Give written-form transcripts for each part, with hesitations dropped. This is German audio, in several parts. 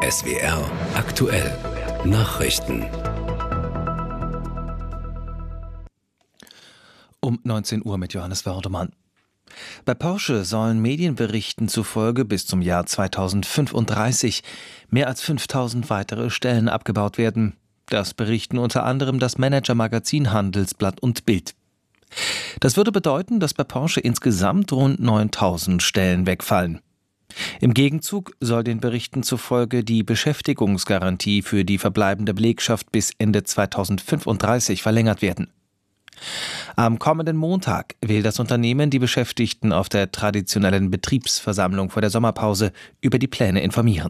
SWR aktuell Nachrichten. Um 19 Uhr mit Johannes Wördemann. Bei Porsche sollen Medienberichten zufolge bis zum Jahr 2035 mehr als 5000 weitere Stellen abgebaut werden. Das berichten unter anderem das Manager-Magazin Handelsblatt und Bild. Das würde bedeuten, dass bei Porsche insgesamt rund 9000 Stellen wegfallen. Im Gegenzug soll den Berichten zufolge die Beschäftigungsgarantie für die verbleibende Belegschaft bis Ende 2035 verlängert werden. Am kommenden Montag will das Unternehmen die Beschäftigten auf der traditionellen Betriebsversammlung vor der Sommerpause über die Pläne informieren.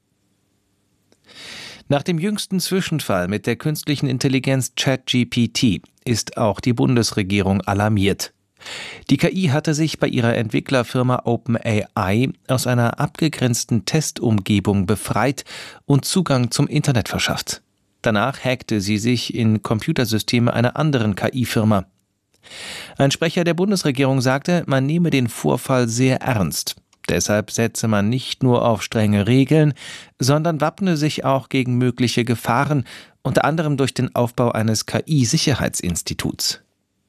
Nach dem jüngsten Zwischenfall mit der künstlichen Intelligenz ChatGPT ist auch die Bundesregierung alarmiert. Die KI hatte sich bei ihrer Entwicklerfirma OpenAI aus einer abgegrenzten Testumgebung befreit und Zugang zum Internet verschafft. Danach hackte sie sich in Computersysteme einer anderen KI-Firma. Ein Sprecher der Bundesregierung sagte, man nehme den Vorfall sehr ernst. Deshalb setze man nicht nur auf strenge Regeln, sondern wappne sich auch gegen mögliche Gefahren, unter anderem durch den Aufbau eines KI-Sicherheitsinstituts.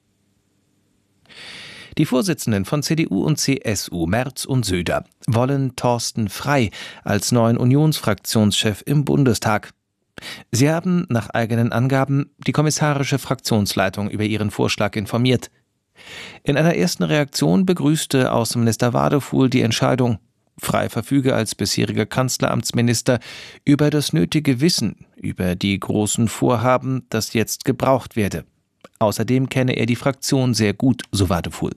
Die Vorsitzenden von CDU und CSU, Merz und Söder, wollen Thorsten Frey als neuen Unionsfraktionschef im Bundestag. Sie haben nach eigenen Angaben die kommissarische Fraktionsleitung über ihren Vorschlag informiert. In einer ersten Reaktion begrüßte Außenminister Wadefuhl die Entscheidung. Frey verfüge als bisheriger Kanzleramtsminister über das nötige Wissen über die großen Vorhaben, das jetzt gebraucht werde. Außerdem kenne er die Fraktion sehr gut, so Wadefuhl.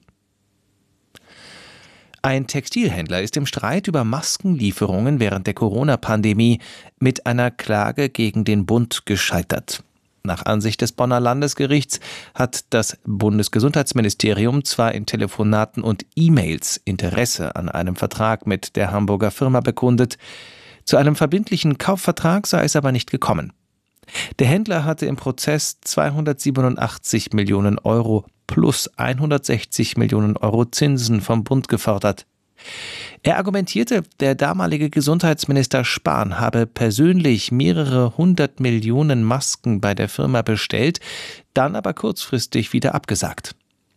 Ein Textilhändler ist im Streit über Maskenlieferungen während der Corona-Pandemie mit einer Klage gegen den Bund gescheitert. Nach Ansicht des Bonner Landesgerichts hat das Bundesgesundheitsministerium zwar in Telefonaten und E-Mails Interesse an einem Vertrag mit der Hamburger Firma bekundet, zu einem verbindlichen Kaufvertrag sei es aber nicht gekommen. Der Händler hatte im Prozess 287 Millionen Euro plus 160 Millionen Euro Zinsen vom Bund gefordert. Er argumentierte, der damalige Gesundheitsminister Spahn habe persönlich mehrere 100 Millionen Masken bei der Firma bestellt, dann aber kurzfristig wieder abgesagt.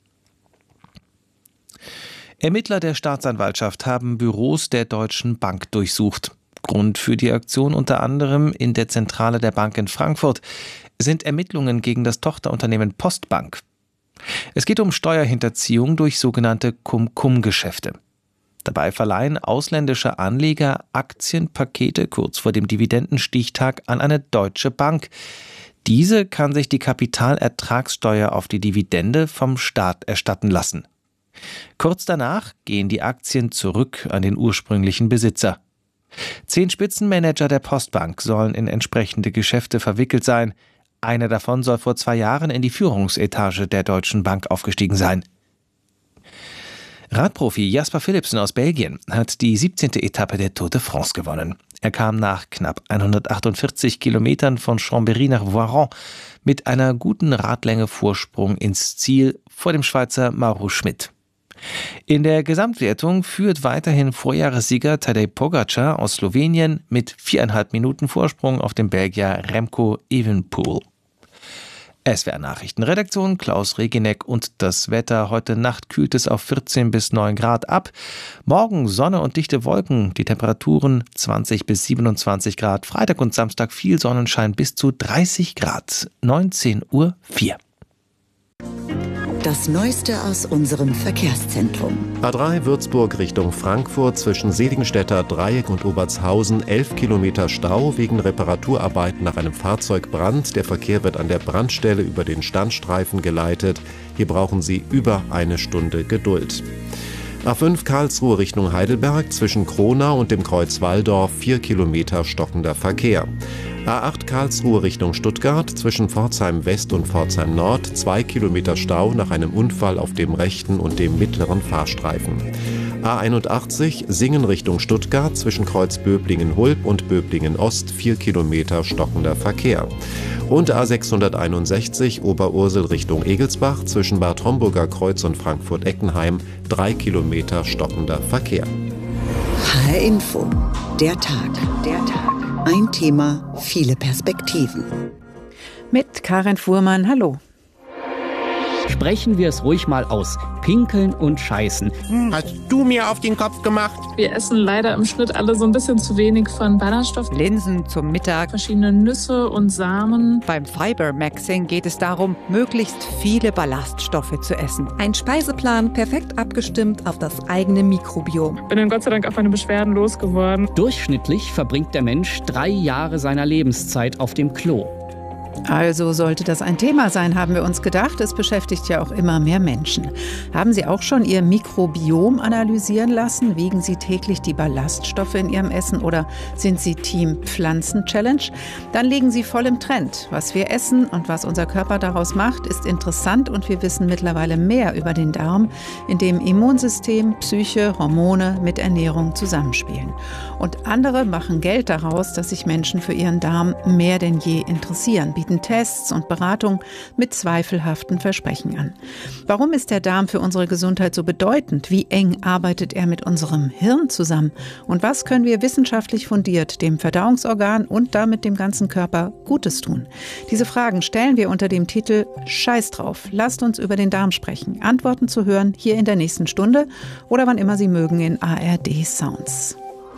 Ermittler der Staatsanwaltschaft haben Büros der Deutschen Bank durchsucht. Grund für die Aktion unter anderem in der Zentrale der Bank in Frankfurt sind Ermittlungen gegen das Tochterunternehmen Postbank. Es geht um Steuerhinterziehung durch sogenannte Cum-Cum-Geschäfte. Dabei verleihen ausländische Anleger Aktienpakete kurz vor dem Dividendenstichtag an eine deutsche Bank. Diese kann sich die Kapitalertragssteuer auf die Dividende vom Staat erstatten lassen. Kurz danach gehen die Aktien zurück an den ursprünglichen Besitzer. 10 Spitzenmanager der Postbank sollen in entsprechende Geschäfte verwickelt sein. Einer davon soll vor 2 Jahren in die Führungsetage der Deutschen Bank aufgestiegen sein. Radprofi Jasper Philipsen aus Belgien hat die 17. Etappe der Tour de France gewonnen. Er kam nach knapp 148 Kilometern von Chambéry nach Voiron mit einer guten Radlänge Vorsprung ins Ziel vor dem Schweizer Mauro Schmid. In der Gesamtwertung führt weiterhin Vorjahressieger Tadej Pogačar aus Slowenien mit 4,5 Minuten Vorsprung auf dem Belgier Remco Evenepoel. SWR Nachrichtenredaktion Klaus Regineck und das Wetter. Heute Nacht kühlt es auf 14 bis 9 Grad ab. Morgen Sonne und dichte Wolken. Die Temperaturen 20 bis 27 Grad. Freitag und Samstag viel Sonnenschein bis zu 30 Grad. 19:04 Uhr. Das Neueste aus unserem Verkehrszentrum. A3 Würzburg Richtung Frankfurt zwischen Seligenstädter Dreieck und Obertshausen 11 Kilometer Stau wegen Reparaturarbeiten nach einem Fahrzeugbrand. Der Verkehr wird an der Brandstelle über den Standstreifen geleitet. Hier brauchen Sie über 1 Stunde Geduld. A5 Karlsruhe Richtung Heidelberg zwischen Kronau und dem Kreuz Walldorf 4 Kilometer stockender Verkehr. A8 Karlsruhe Richtung Stuttgart zwischen Pforzheim West und Pforzheim Nord 2 Kilometer Stau nach einem Unfall auf dem rechten und dem mittleren Fahrstreifen. A81 Singen Richtung Stuttgart zwischen Kreuz Böblingen-Hulb und Böblingen-Ost 4 Kilometer stockender Verkehr. Und A661 Oberursel Richtung Egelsbach zwischen Bad Homburger Kreuz und Frankfurt-Eckenheim 3 Kilometer stockender Verkehr. HR Info, der Tag. Ein Thema, viele Perspektiven. Mit Karin Fuhrmann, hallo. Sprechen wir es ruhig mal aus. Pinkeln und Scheißen. Hast du mir auf den Kopf gemacht? Wir essen leider im Schnitt alle so ein bisschen zu wenig von Ballaststoffen. Linsen zum Mittag. Verschiedene Nüsse und Samen. Beim Fiber-Maxing geht es darum, möglichst viele Ballaststoffe zu essen. Ein Speiseplan perfekt abgestimmt auf das eigene Mikrobiom. Bin dann Gott sei Dank auf meine Beschwerden losgeworden. Durchschnittlich verbringt der Mensch 3 Jahre seiner Lebenszeit auf dem Klo. Also sollte das ein Thema sein, haben wir uns gedacht. Es beschäftigt ja auch immer mehr Menschen. Haben Sie auch schon Ihr Mikrobiom analysieren lassen? Wiegen Sie täglich die Ballaststoffe in Ihrem Essen oder sind Sie Team Pflanzen-Challenge? Dann liegen Sie voll im Trend. Was wir essen und was unser Körper daraus macht, ist interessant und wir wissen mittlerweile mehr über den Darm, in dem Immunsystem, Psyche, Hormone mit Ernährung zusammenspielen. Und andere machen Geld daraus, dass sich Menschen für ihren Darm mehr denn je interessieren, bieten Tests und Beratung mit zweifelhaften Versprechen an. Warum ist der Darm für unsere Gesundheit so bedeutend? Wie eng arbeitet er mit unserem Hirn zusammen? Und was können wir wissenschaftlich fundiert dem Verdauungsorgan und damit dem ganzen Körper Gutes tun? Diese Fragen stellen wir unter dem Titel Scheiß drauf. Lasst uns über den Darm sprechen. Antworten zu hören hier in der nächsten Stunde oder wann immer Sie mögen in ARD Sounds.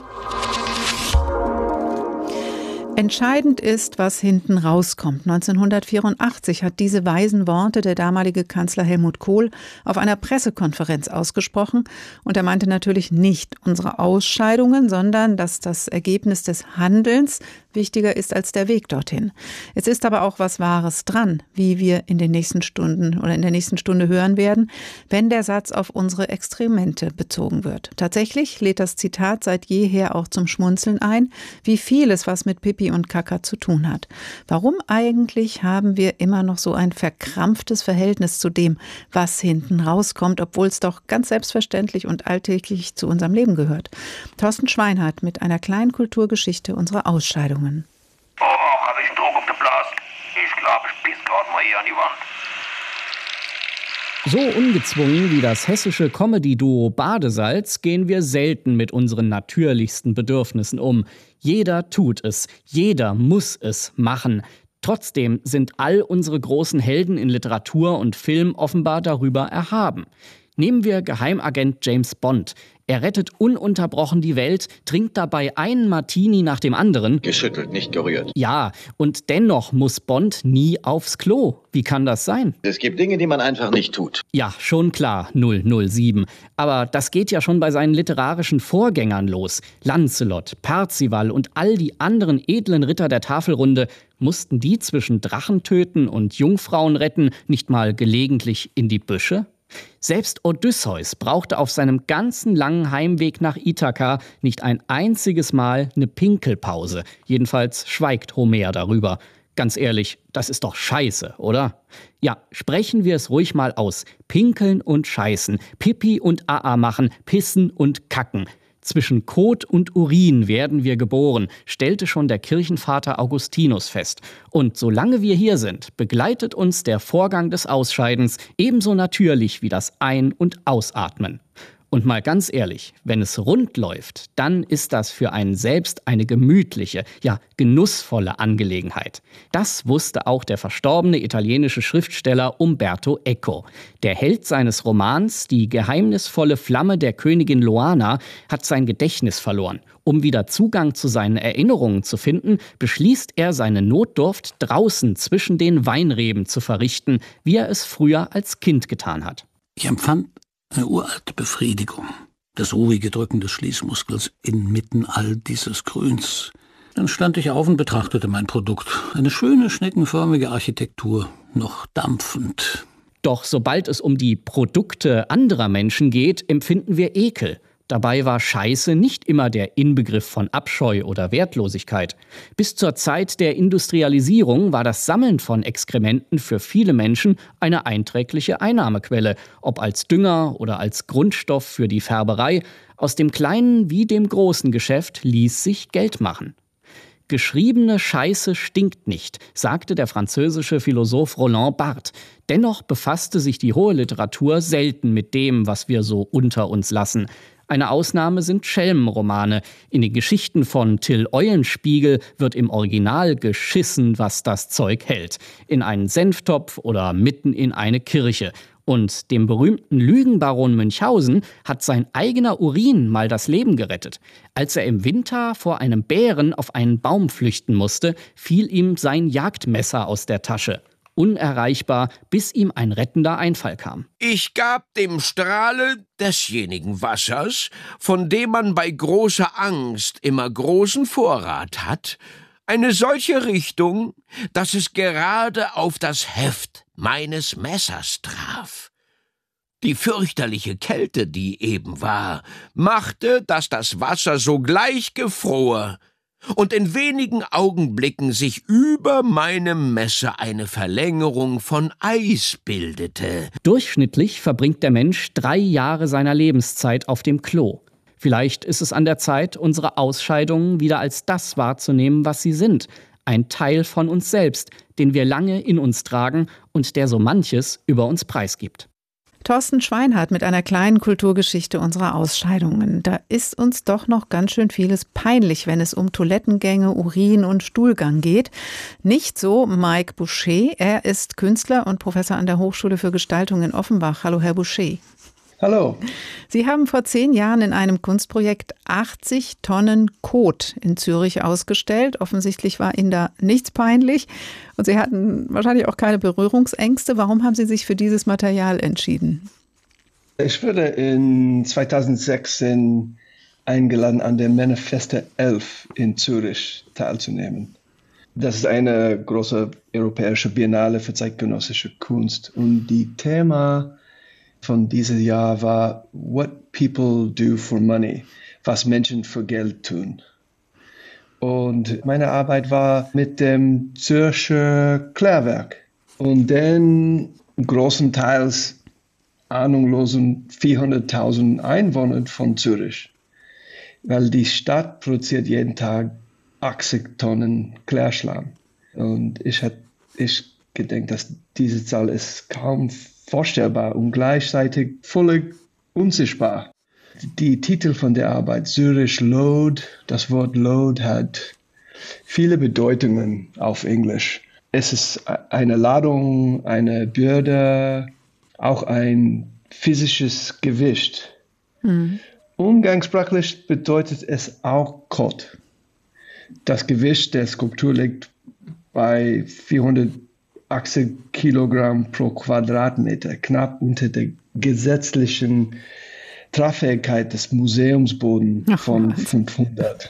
Entscheidend ist, was hinten rauskommt. 1984 hat diese weisen Worte der damalige Kanzler Helmut Kohl auf einer Pressekonferenz ausgesprochen. Und er meinte natürlich nicht unsere Ausscheidungen, sondern dass das Ergebnis des Handelns wichtiger ist als der Weg dorthin. Es ist aber auch was Wahres dran, wie wir in den nächsten Stunden oder in der nächsten Stunde hören werden, wenn der Satz auf unsere Exkremente bezogen wird. Tatsächlich lädt das Zitat seit jeher auch zum Schmunzeln ein, wie vieles, was mit Pipi und Kaka zu tun hat. Warum eigentlich haben wir immer noch so ein verkrampftes Verhältnis zu dem, was hinten rauskommt, obwohl es doch ganz selbstverständlich und alltäglich zu unserem Leben gehört? Thorsten Schweinhardt mit einer kleinen Kulturgeschichte unserer Ausscheidungen. Oh, habe ich einen Druck auf der Blase. Ich glaube, ich piss gerade mal hier an die Wand. So ungezwungen wie das hessische Comedy-Duo Badesalz gehen wir selten mit unseren natürlichsten Bedürfnissen um. Jeder tut es, jeder muss es machen. Trotzdem sind all unsere großen Helden in Literatur und Film offenbar darüber erhaben. Nehmen wir Geheimagent James Bond. Er rettet ununterbrochen die Welt, trinkt dabei einen Martini nach dem anderen. Geschüttelt, nicht gerührt. Ja, und dennoch muss Bond nie aufs Klo. Wie kann das sein? Es gibt Dinge, die man einfach nicht tut. Ja, schon klar, 007. Aber das geht ja schon bei seinen literarischen Vorgängern los. Lancelot, Percival und all die anderen edlen Ritter der Tafelrunde, mussten die zwischen Drachen töten und Jungfrauen retten nicht mal gelegentlich in die Büsche? Selbst Odysseus brauchte auf seinem ganzen langen Heimweg nach Ithaka nicht ein einziges Mal eine Pinkelpause. Jedenfalls schweigt Homer darüber. Ganz ehrlich, das ist doch scheiße, oder? Ja, sprechen wir es ruhig mal aus. Pinkeln und Scheißen, Pipi und Aa machen, Pissen und Kacken. Zwischen Kot und Urin werden wir geboren, stellte schon der Kirchenvater Augustinus fest. Und solange wir hier sind, begleitet uns der Vorgang des Ausscheidens ebenso natürlich wie das Ein- und Ausatmen. Und mal ganz ehrlich, wenn es rund läuft, dann ist das für einen selbst eine gemütliche, ja genussvolle Angelegenheit. Das wusste auch der verstorbene italienische Schriftsteller Umberto Eco. Der Held seines Romans Die geheimnisvolle Flamme der Königin Loana hat sein Gedächtnis verloren. Um wieder Zugang zu seinen Erinnerungen zu finden, beschließt er, seine Notdurft draußen zwischen den Weinreben zu verrichten, wie er es früher als Kind getan hat. Ich empfand eine uralte Befriedigung, das ruhige Drücken des Schließmuskels inmitten all dieses Grüns. Dann stand ich auf und betrachtete mein Produkt. Eine schöne, schneckenförmige Architektur, noch dampfend. Doch sobald es um die Produkte anderer Menschen geht, empfinden wir Ekel. Dabei war Scheiße nicht immer der Inbegriff von Abscheu oder Wertlosigkeit. Bis zur Zeit der Industrialisierung war das Sammeln von Exkrementen für viele Menschen eine einträgliche Einnahmequelle, ob als Dünger oder als Grundstoff für die Färberei. Aus dem kleinen wie dem großen Geschäft ließ sich Geld machen. Geschriebene Scheiße stinkt nicht, sagte der französische Philosoph Roland Barthes. Dennoch befasste sich die hohe Literatur selten mit dem, was wir so unter uns lassen. Eine Ausnahme sind Schelmenromane. In den Geschichten von Till Eulenspiegel wird im Original geschissen, was das Zeug hält. In einen Senftopf oder mitten in eine Kirche. Und dem berühmten Lügenbaron Münchhausen hat sein eigener Urin mal das Leben gerettet. Als er im Winter vor einem Bären auf einen Baum flüchten musste, fiel ihm sein Jagdmesser aus der Tasche. Unerreichbar, bis ihm ein rettender Einfall kam. Ich gab dem Strahle desjenigen Wassers, von dem man bei großer Angst immer großen Vorrat hat, eine solche Richtung, dass es gerade auf das Heft meines Messers traf. Die fürchterliche Kälte, die eben war, machte, dass das Wasser sogleich gefror und in wenigen Augenblicken sich über meinem Messer eine Verlängerung von Eis bildete. Durchschnittlich verbringt der Mensch 3 Jahre seiner Lebenszeit auf dem Klo. Vielleicht ist es an der Zeit, unsere Ausscheidungen wieder als das wahrzunehmen, was sie sind. Ein Teil von uns selbst, den wir lange in uns tragen und der so manches über uns preisgibt. Thorsten Schweinhardt mit einer kleinen Kulturgeschichte unserer Ausscheidungen. Da ist uns doch noch ganz schön vieles peinlich, wenn es um Toilettengänge, Urin und Stuhlgang geht. Nicht so Mike Boucher. Er ist Künstler und Professor an der Hochschule für Gestaltung in Offenbach. Hallo, Herr Boucher. Hallo. Sie haben vor 10 Jahren in einem Kunstprojekt 80 Tonnen Kot in Zürich ausgestellt. Offensichtlich war Ihnen da nichts peinlich und Sie hatten wahrscheinlich auch keine Berührungsängste. Warum haben Sie sich für dieses Material entschieden? Ich wurde in 2016 eingeladen, an der Manifeste 11 in Zürich teilzunehmen. Das ist eine große europäische Biennale für zeitgenössische Kunst. Und die Thema von diesem Jahr war What People Do for Money, was Menschen für Geld tun. Und meine Arbeit war mit dem Zürcher Klärwerk und den großenteils ahnungslosen 400.000 Einwohnern von Zürich, weil die Stadt produziert jeden Tag 80 Tonnen Klärschlamm. Und ich gedenke, dass diese Zahl ist kaum vorstellbar und gleichzeitig völlig unsichtbar. Die Titel von der Arbeit, Zürich Load, das Wort Load hat viele Bedeutungen auf Englisch. Es ist eine Ladung, eine Bürde, auch ein physisches Gewicht. Umgangssprachlich bedeutet es auch Kot. Das Gewicht der Skulptur liegt bei 480 Kilogramm pro Quadratmeter, knapp unter der gesetzlichen Tragfähigkeit des Museumsbodens von 500.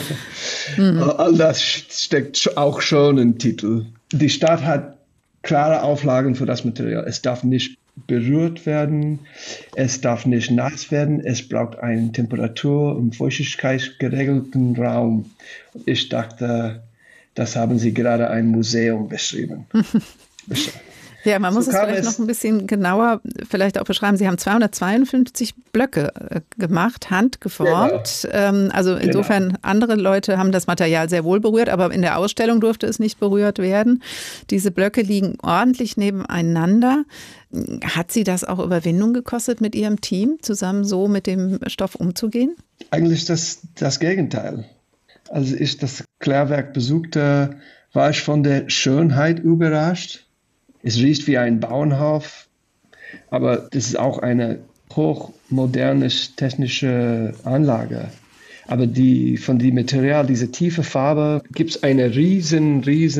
All das steckt auch schon im Titel. Die Stadt hat klare Auflagen für das Material. Es darf nicht berührt werden, es darf nicht nass werden, es braucht einen Temperatur- und Feuchtigkeit geregelten Raum. Ich dachte, das haben Sie gerade ein Museum beschrieben. Ja, man muss es vielleicht noch ein bisschen genauer vielleicht auch beschreiben. Sie haben 252 Blöcke gemacht, handgeformt. Genau. Also insofern, andere Leute haben das Material sehr wohl berührt, aber in der Ausstellung durfte es nicht berührt werden. Diese Blöcke liegen ordentlich nebeneinander. Hat Sie das auch Überwindung gekostet, mit Ihrem Team zusammen so mit dem Stoff umzugehen? Eigentlich das Gegenteil. Als ich das Klärwerk besuchte, war ich von der Schönheit überrascht. Es riecht wie ein Bauernhof, aber das ist auch eine hochmoderne technische Anlage. Aber von dem Material, diese tiefe Farbe, gibt es einen riesen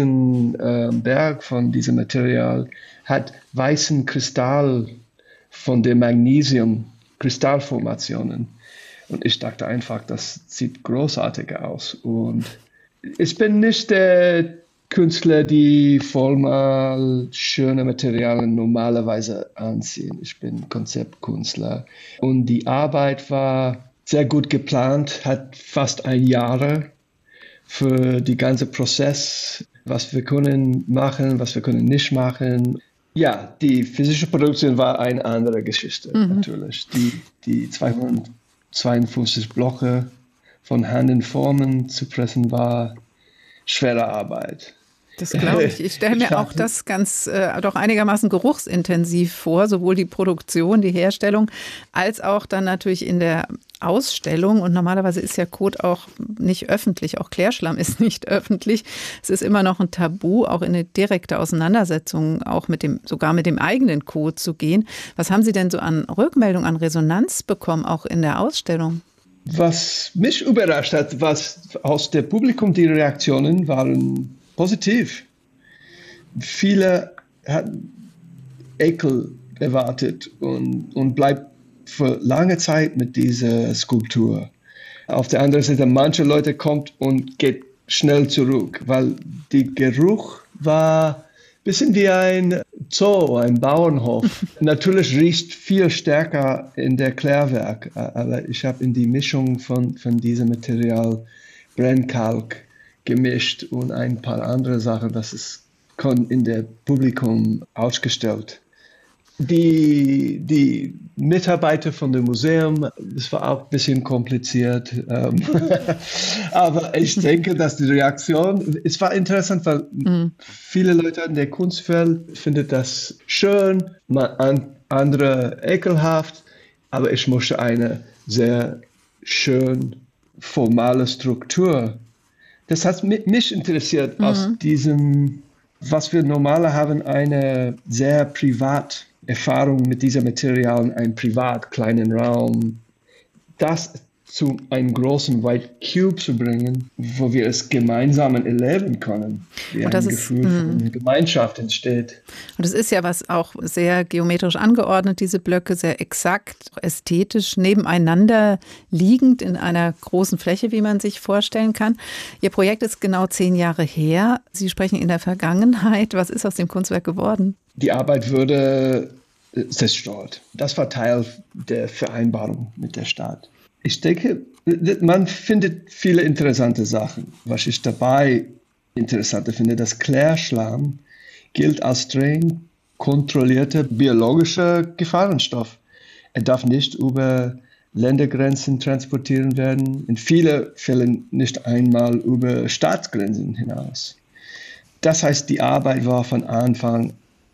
Berg von diesem Material, hat weißen Kristall von der Magnesium-Kristallformationen. Und ich dachte einfach, das sieht großartig aus. Und ich bin nicht der Künstler, die formal schöne Materialien normalerweise anziehen. Ich bin Konzeptkünstler. Und die Arbeit war sehr gut geplant, hat fast 1 Jahr für den ganzen Prozess, was wir können machen, was wir können nicht machen. Ja, die physische Produktion war eine andere Geschichte, natürlich. Die 252 Blöcke von Hand in Formen zu pressen war schwere Arbeit. Das glaube ich. Ich stelle mir auch das ganz doch einigermaßen geruchsintensiv vor, sowohl die Produktion, die Herstellung, als auch dann natürlich in der Ausstellung und normalerweise ist ja Kot auch nicht öffentlich, auch Klärschlamm ist nicht öffentlich. Es ist immer noch ein Tabu, auch in eine direkte Auseinandersetzung, auch sogar mit dem eigenen Kot zu gehen. Was haben Sie denn so an Rückmeldung, an Resonanz bekommen, auch in der Ausstellung? Was mich überrascht hat, was aus dem Publikum, die Reaktionen waren positiv. Viele hatten Ekel erwartet und bleibt für lange Zeit mit dieser Skulptur. Auf der anderen Seite, manche Leute kommt und geht schnell zurück, weil der Geruch war ein bisschen wie ein Zoo, ein Bauernhof. Natürlich riecht viel stärker in der Klärwerk, aber ich habe in die Mischung von diesem Material Brennkalk gemischt und ein paar andere Sachen, das ist in der Publikum ausgestellt. Die Mitarbeiter von dem Museum, das war auch ein bisschen kompliziert, aber ich denke, dass die Reaktion, es war interessant, weil viele Leute in der Kunstwelt finden das schön, andere ekelhaft, aber ich möchte eine sehr schön formale Struktur. Das hat mich interessiert aus diesem, was wir normal haben, eine sehr privat Erfahrung mit diesem Material in einem privat kleinen Raum, das zu einem großen White Cube zu bringen, wo wir es gemeinsam erleben können, wie ein Gefühl von Gemeinschaft entsteht. Und es ist ja was auch sehr geometrisch angeordnet, diese Blöcke, sehr exakt, ästhetisch, nebeneinander liegend in einer großen Fläche, wie man sich vorstellen kann. Ihr Projekt ist genau 10 Jahre her. Sie sprechen in der Vergangenheit. Was ist aus dem Kunstwerk geworden? Die Arbeit wurde zerstört. Das war Teil der Vereinbarung mit der Stadt. Ich denke, man findet viele interessante Sachen. Was ich dabei interessant finde, dass Klärschlamm gilt als streng kontrollierter biologischer Gefahrenstoff. Er darf nicht über Ländergrenzen transportiert werden, in vielen Fällen nicht einmal über Staatsgrenzen hinaus. Das heißt, die Arbeit war von Anfang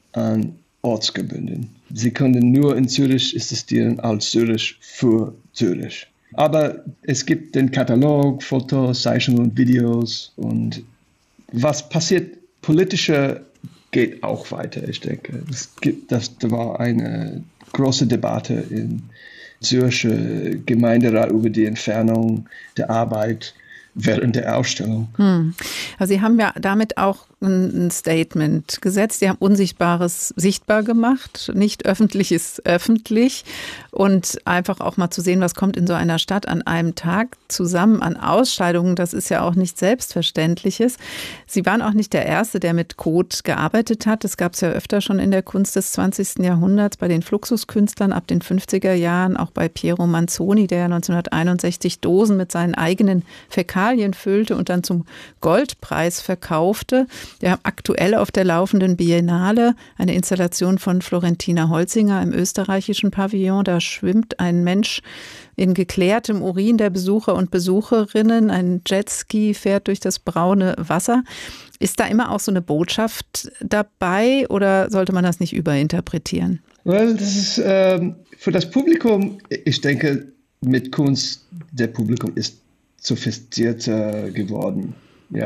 an ortsgebunden. Sie können nur in Zürich existieren als Zürich für Zürich. Aber es gibt den Katalog, Fotos, Zeichnungen und Videos. Und was passiert, politische geht auch weiter, ich denke. Das war eine große Debatte im Zürcher Gemeinderat über die Entfernung der Arbeit während der Ausstellung. Also Sie haben ja damit auch ein Statement gesetzt. Sie haben Unsichtbares sichtbar gemacht, nicht Öffentliches öffentlich und einfach auch mal zu sehen, was kommt in so einer Stadt an einem Tag zusammen an Ausscheidungen. Das ist ja auch nichts Selbstverständliches. Sie waren auch nicht der Erste, der mit Kot gearbeitet hat. Das gab es ja öfter schon in der Kunst des 20. Jahrhunderts, bei den Fluxuskünstlern ab den 50er Jahren, auch bei Piero Manzoni, der 1961 Dosen mit seinen eigenen Fäkalien füllte und dann zum Goldpreis verkaufte. Wir haben aktuell auf der laufenden Biennale eine Installation von Florentina Holzinger im österreichischen Pavillon. Da schwimmt ein Mensch in geklärtem Urin der Besucher und Besucherinnen. Ein Jetski fährt durch das braune Wasser. Ist da immer auch so eine Botschaft dabei oder sollte man das nicht überinterpretieren? Well, das ist für das Publikum, ich denke, mit Kunst, der Publikum ist sophistizierter geworden. Ja,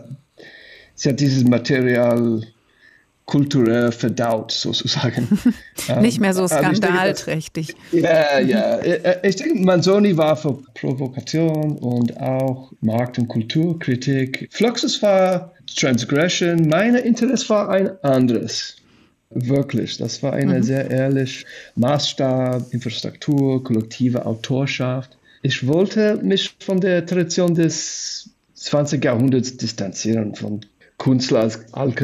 sie hat dieses Material kulturell verdaut, sozusagen. Nicht mehr so skandalträchtig. Ja. Ich denke, Manzoni war für Provokation und auch Markt- und Kulturkritik. Fluxus war Transgression. Mein Interesse war ein anderes. Wirklich, das war eine sehr ehrlich Maßstab, Infrastruktur, kollektive Autorschaft. Ich wollte mich von der Tradition des 20. Jahrhunderts distanzieren, von Künstler als